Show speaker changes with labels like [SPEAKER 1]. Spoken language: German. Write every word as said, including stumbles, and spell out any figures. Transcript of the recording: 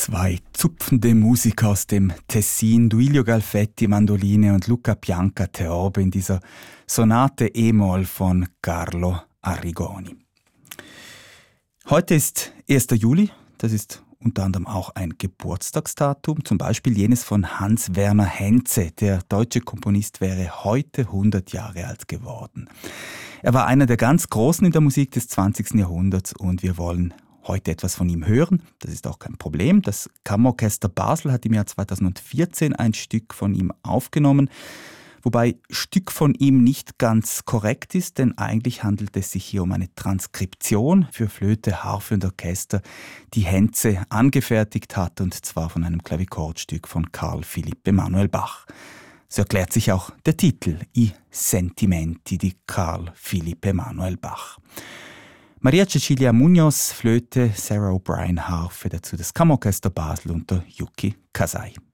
[SPEAKER 1] Zwei zupfende Musiker aus dem Tessin, Duilio Galfetti Mandoline und Luca Pianca Theorbe in dieser Sonate E-Moll von Carlo Arrigoni. Heute ist erster Juli, das ist unter anderem auch ein Geburtstagsdatum, zum Beispiel jenes von Hans Werner Henze. Der deutsche Komponist wäre heute hundert Jahre alt geworden. Er war einer der ganz Großen in der Musik des zwanzigsten Jahrhunderts und wir wollen heute etwas von ihm hören. Das ist auch kein Problem. Das Kammerorchester Basel hat im Jahr zweitausendvierzehn ein Stück von ihm aufgenommen, wobei Stück von ihm nicht ganz korrekt ist, denn eigentlich handelt es sich hier um eine Transkription für Flöte, Harfe und Orchester, die Henze angefertigt hat, und zwar von einem Klavichordstück von Carl Philipp Emanuel Bach. So erklärt sich auch der Titel I Sentimenti di Carl Philipp Emanuel Bach. Maria Cecilia Munoz, Flöte, Sarah O'Brien, Harfe, dazu das Kammerorchester Basel unter Yuki Kasai.